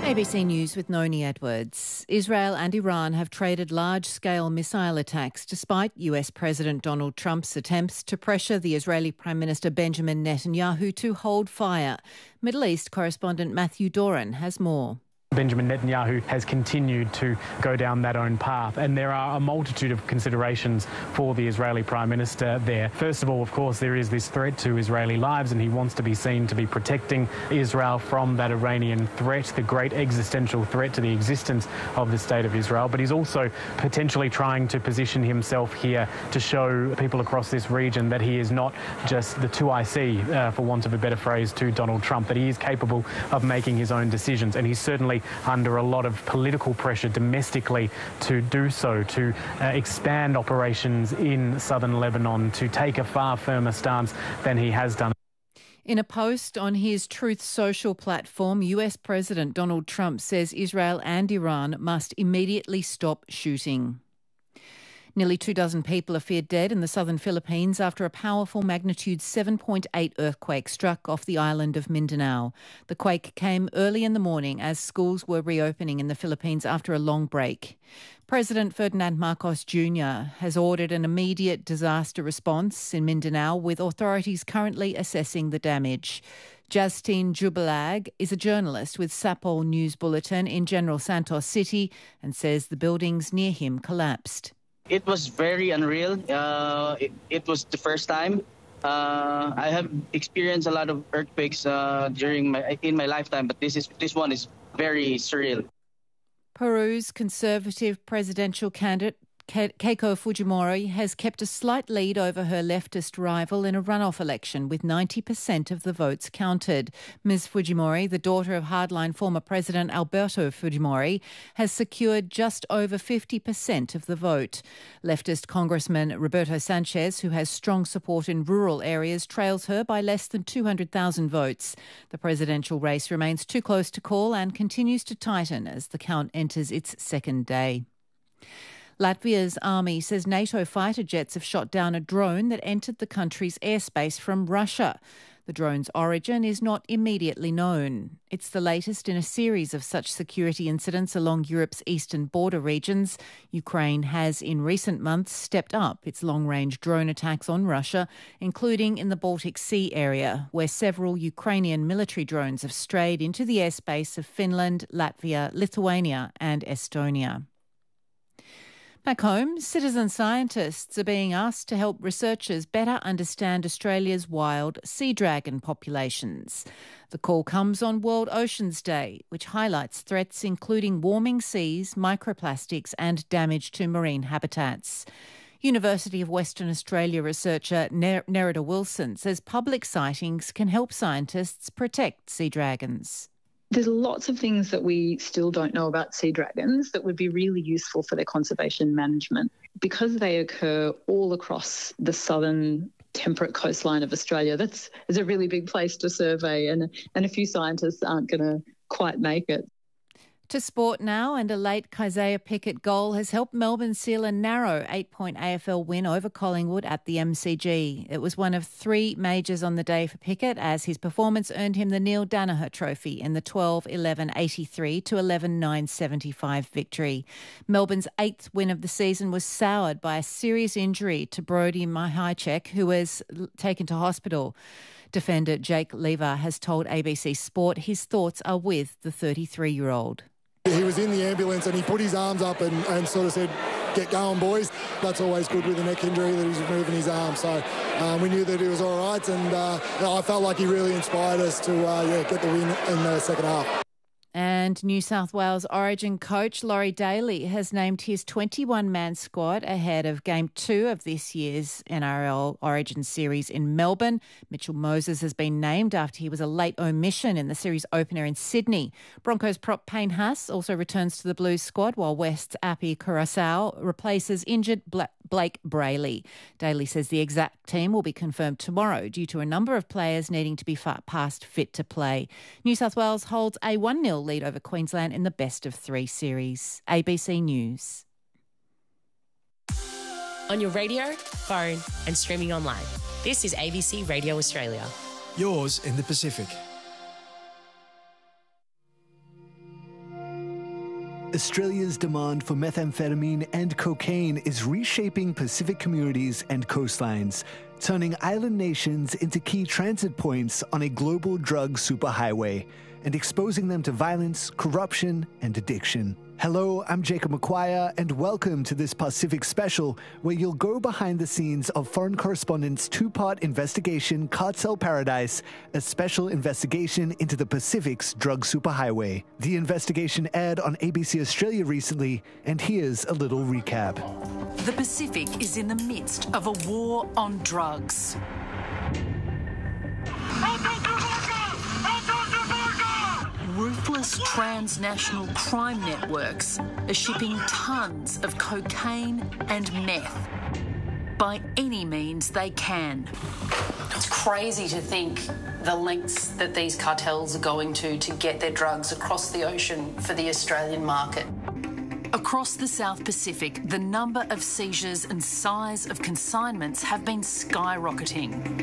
ABC News with Noni Edwards. Israel and Iran have traded large-scale missile attacks despite US President Donald Trump's attempts to pressure the Israeli Prime Minister Benjamin Netanyahu to hold fire. Middle East correspondent Matthew Doran has more. Benjamin Netanyahu has continued to go down that own path, and there are a multitude of considerations for the Israeli Prime Minister there. First of all, of course, there is this threat to Israeli lives, and he wants to be seen to be protecting Israel from that Iranian threat, the great existential threat to the existence of the State of Israel. But he's also potentially trying to position himself here to show people across this region that he is not just the 2IC, for want of a better phrase, to Donald Trump, that he is capable of making his own decisions, and he's certainly under a lot of political pressure domestically to do so, to expand operations in southern Lebanon, to take a far firmer stance than he has done. In a post on his Truth Social platform, US President Donald Trump says Israel and Iran must immediately stop shooting. Nearly 24 people are feared dead in the southern Philippines after a powerful magnitude 7.8 earthquake struck off the island of Mindanao. The quake came early in the morning as schools were reopening in the Philippines after a long break. President Ferdinand Marcos Jr. has ordered an immediate disaster response in Mindanao, with authorities currently assessing the damage. Justine Jubalag is a journalist with Sapol News Bulletin in General Santos City and says the buildings near him collapsed. It was very unreal. It was the first time. I have experienced a lot of earthquakes in my lifetime, but this one is very surreal. Peru's Conservative presidential candidate Keiko Fujimori has kept a slight lead over her leftist rival in a runoff election, with 90% of the votes counted. Ms. Fujimori, the daughter of hardline former President Alberto Fujimori, has secured just over 50% of the vote. Leftist Congressman Roberto Sanchez, who has strong support in rural areas, trails her by less than 200,000 votes. The presidential race remains too close to call and continues to tighten as the count enters its second day. Latvia's army says NATO fighter jets have shot down a drone that entered the country's airspace from Russia. The drone's origin is not immediately known. It's the latest in a series of such security incidents along Europe's eastern border regions. Ukraine has, in recent months, stepped up its long-range drone attacks on Russia, including in the Baltic Sea area, where several Ukrainian military drones have strayed into the airspace of Finland, Latvia, Lithuania and Estonia. Back home, citizen scientists are being asked to help researchers better understand Australia's wild sea dragon populations. The call comes on World Oceans Day, which highlights threats including warming seas, microplastics and damage to marine habitats. University of Western Australia researcher Nerida Wilson says public sightings can help scientists protect sea dragons. There's lots of things that we still don't know about sea dragons that would be really useful for their conservation management. Because they occur all across the southern temperate coastline of Australia, is a really big place to survey, and a few scientists aren't going to quite make it. To sport now, and a late Kysaiah Pickett goal has helped Melbourne seal a narrow 8-point AFL win over Collingwood at the MCG. It was one of 3 majors on the day for Pickett, as his performance earned him the Neil Danaher Trophy in the 12-11-83 to 11-9-75 victory. Melbourne's 8th win of the season was soured by a serious injury to Brodie Mihajcek, who was taken to hospital. Defender Jake Lever has told ABC Sport his thoughts are with the 33-year-old. He was in the ambulance and he put his arms up and sort of said, "Get going, boys." That's always good with a neck injury, that he's moving his arm. So we knew that he was all right, and I felt like he really inspired us to get the win in the second half. And New South Wales Origin coach Laurie Daly has named his 21-man squad ahead of Game 2 of this year's NRL Origin series in Melbourne. Mitchell Moses has been named after he was a late omission in the series opener in Sydney. Broncos prop Payne Haas also returns to the Blues squad, while West's Api Coruscant replaces injured Blake Brayley. Daly says the exact team will be confirmed tomorrow due to a number of players needing to be past fit to play. New South Wales holds a 1-0 lead over Queensland in the best-of-3 series. ABC News. On your radio, phone and streaming online. This is ABC Radio Australia. Yours in the Pacific. Australia's demand for methamphetamine and cocaine is reshaping Pacific communities and coastlines, turning island nations into key transit points on a global drug superhighway, and exposing them to violence, corruption, and addiction. Hello, I'm Jacob McQuire, and welcome to this Pacific special, where you'll go behind the scenes of Foreign Correspondent's two-part investigation, Cartel Paradise, a special investigation into the Pacific's drug superhighway. The investigation aired on ABC Australia recently, and here's a little recap. The Pacific is in the midst of a war on drugs. Ruthless transnational crime networks are shipping tons of cocaine and meth by any means they can. It's crazy to think the lengths that these cartels are going to get their drugs across the ocean for the Australian market. Across the South Pacific, the number of seizures and size of consignments have been skyrocketing.